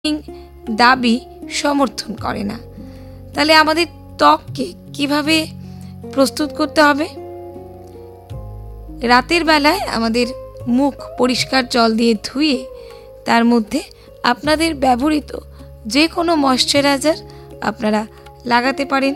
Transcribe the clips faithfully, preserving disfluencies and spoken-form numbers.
দাবি সমর্থন করে না। তাহলে আমাদের ত্বককে কিভাবে প্রস্তুত করতে হবে? রাতের বেলায় আমাদের মুখ পরিষ্কার জল দিয়ে ধুয়ে তার মধ্যে আপনাদের ব্যবহৃত যে কোনো ময়শ্চারাইজার আপনারা লাগাতে পারেন।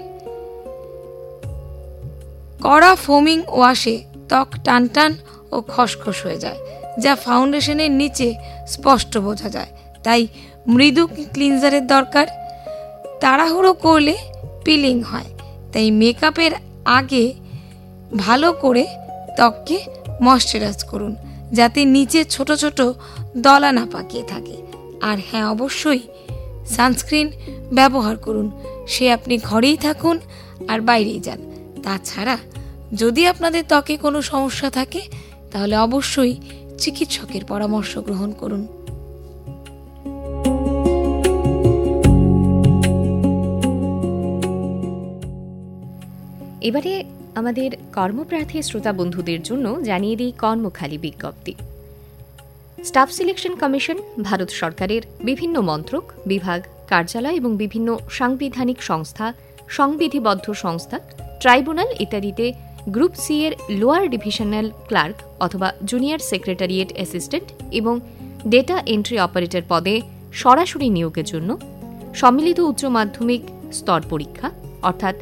কড়া ফোমিং ওয়াশে ত্বক টানটান ও খসখস হয়ে যায়, যা ফাউন্ডেশনের নিচে স্পষ্ট বোঝা যায়। তাই মৃদু ক্লিনজারের দরকার। তাড়াহুড়ো করলে পিলিং হয়, তাই মেকআপের আগে ভালো করে ত্বককে ময়শ্চারাইজ করুন, যাতে নিচে ছোট ছোট দলা না পাকিয়ে থাকে। আর হ্যাঁ, অবশ্যই সানস্ক্রিন ব্যবহার করুন, সে আপনি ঘরেই থাকুন আর বাইরেই যান। তাছাড়া যদি আপনাদের ত্বকে কোনো সমস্যা থাকে তাহলে অবশ্যই চিকিৎসকের পরামর্শ গ্রহণ করুন। এবারে আমাদের কর্মপ্রার্থী শ্রোতা বন্ধুদের জন্য জানিয়ে দিই কর্মখালি বিজ্ঞপ্তি। স্টাফ সিলেকশন কমিশন ভারত সরকারের বিভিন্ন মন্ত্রক, বিভাগ, কার্যালয় এবং বিভিন্ন সাংবিধানিক সংস্থা, সংবিধিবদ্ধ সংস্থা, ট্রাইব্যুনাল ইত্যাদিতে গ্রুপ সি এর লোয়ার ডিভিশনাল ক্লার্ক অথবা জুনিয়র সেক্রেটারিয়েট অ্যাসিস্ট্যান্ট এবং ডেটা এন্ট্রি অপারেটর পদে সরাসরি নিয়োগের জন্য সম্মিলিত উচ্চ মাধ্যমিক স্তর পরীক্ষা অর্থাৎ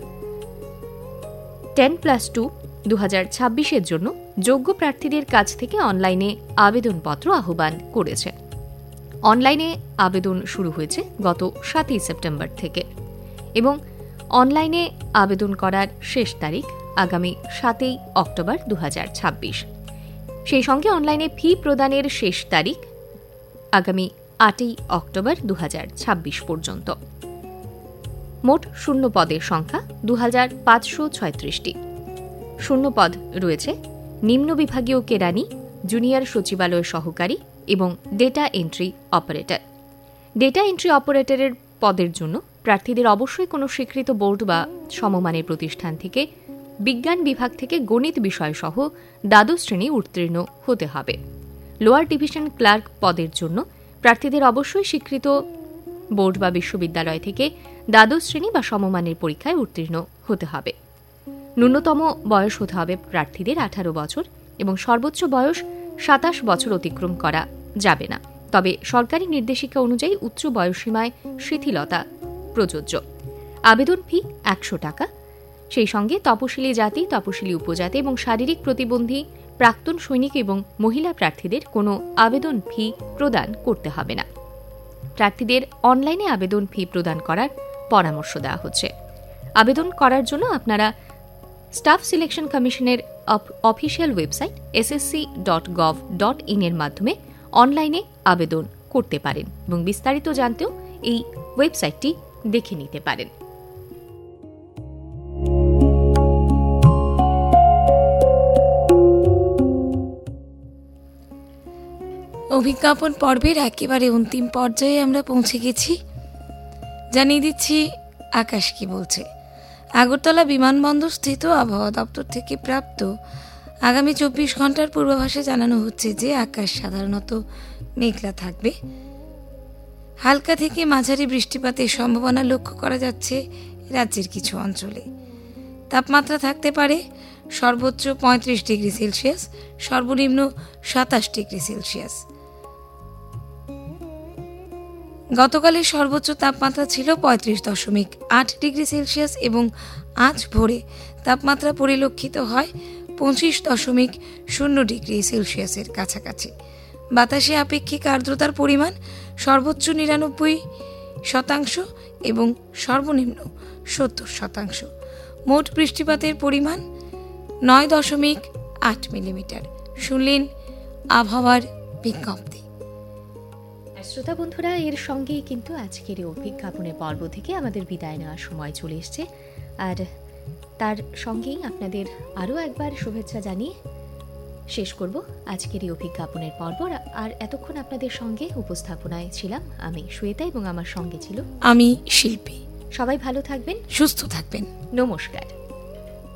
টেন প্লাস টু দু হাজার ছাব্বিশের জন্য যোগ্য প্রার্থীদের কাছ থেকে অনলাইনে আবেদনপত্র আহ্বান করেছে। অনলাইনে আবেদন শুরু হয়েছে গত সাতই সেপ্টেম্বর থেকে এবং অনলাইনে আবেদন করার শেষ তারিখ আগামী সাতই অক্টোবর দু হাজার ছাব্বিশ। সেই সঙ্গে অনলাইনে ফি প্রদানের শেষ তারিখ আগামী আটই অক্টোবর দু হাজার ছাব্বিশ পর্যন্ত। মোট শূন্য পদের সংখ্যা দু হাজার পাঁচশো ছয়ত্রিশটি। শূন্য পদ রয়েছে নিম্ন বিভাগীয় কেরানি, জুনিয়র সচিবালয় সহকারী এবং data entry operator. Data entry অপারেটরের পদের জন্য প্রার্থীদের অবশ্যই কোনো স্বীকৃত বোর্ড বা সমমানের প্রতিষ্ঠান থেকে বিজ্ঞান বিভাগ থেকে গণিত বিষয়সহ দ্বাদশ শ্রেণী উত্তীর্ণ হতে হবে। লোয়ার ডিভিশন ক্লার্ক পদের জন্য প্রার্থীদের অবশ্যই স্বীকৃত বোর্ড বা বিশ্ববিদ্যালয় থেকে দ্বাদশ শ্রেণী বা সমমানের পরীক্ষায় উত্তীর্ণ হতে হবে। ন্যূনতম বয়স হতে হবে প্রার্থীদের আঠারো বছর এবং সর্বোচ্চ বয়স সাতাশ বছর অতিক্রম করা যাবে না। তবে সরকারি নির্দেশিকা অনুযায়ী উচ্চ বয়সীমায় শিথিলতা প্রযোজ্য। আবেদন ফি একশো টাকা। সেই সঙ্গে তপশিলি জাতি, তপশিলি উপজাতি এবং শারীরিক প্রতিবন্ধী প্রাক্তন সৈনিক এবং মহিলা প্রার্থীদের কোনো আবেদন ফি প্রদান করতে হবে না। প্রার্থীদের অনলাইনে আবেদন ফি প্রদান করার পরামর্শ দেওয়া হচ্ছে। আবেদন করার জন্য আপনারা স্টাফ সিলেকশন কমিশনের official website S S C dot gov dot in এর মাধ্যমে অনলাইনে আবেদন করতে পারেন এবং বিস্তারিত জানতেও এই ওয়েবসাইটটি দেখে নিতে পারেন। অভিজ্ঞাপন পর্বের একেবারে অন্তিম পর্যায়ে আমরা পৌঁছে গেছি। জানিয়ে দিচ্ছি আকাশ কি বলছে। আগরতলা বিমানবন্দর স্থিত আবহাওয়া দপ্তর থেকে প্রাপ্ত আগামী চব্বিশ ঘন্টার পূর্বাভাসে জানানো হচ্ছে যে আকাশ সাধারণত মেঘলা থাকবে। হালকা থেকে মাঝারি বৃষ্টিপাতের সম্ভাবনা লক্ষ্য করা যাচ্ছে রাজ্যের কিছু অঞ্চলে। তাপমাত্রা থাকতে পারে সর্বোচ্চ পঁয়ত্রিশ ডিগ্রি সেলসিয়াস, সর্বনিম্ন সাতাশ ডিগ্রি সেলসিয়াস। গতকালের সর্বোচ্চ তাপমাত্রা ছিল পঁয়ত্রিশ দশমিক আট ডিগ্রি সেলসিয়াস এবং আজ ভোরে তাপমাত্রা পরিলক্ষিত হয় পঁচিশ দশমিক শূন্য ডিগ্রি সেলসিয়াসের কাছাকাছি। বাতাসে আপেক্ষিক আর্দ্রতার পরিমাণ সর্বোচ্চ নিরানব্বই শতাংশ এবং সর্বনিম্ন সত্তর শতাংশ। মোট বৃষ্টিপাতের পরিমাণ নয় দশমিক আট মিলিমিটার। শুনলেন আবহাওয়ার বিজ্ঞপ্তি। শ্রোতা বন্ধুরা, এর সঙ্গেই কিন্তু আজকের এই অভিজ্ঞাপনের পর্ব থেকে আমাদের বিদায় নেওয়ার সময় চলে এসছে। আর তার সঙ্গেই আপনাদের আরও একবার শুভেচ্ছা জানিয়ে শেষ করব আজকের এই অভিজ্ঞাপনের পর্ব। আর এতক্ষণ আপনাদের সঙ্গে উপস্থাপনায় ছিলাম আমি শ্বেতা এবং আমার সঙ্গে ছিল আমি শিল্পী। সবাই ভালো থাকবেন, সুস্থ থাকবেন। নমস্কার।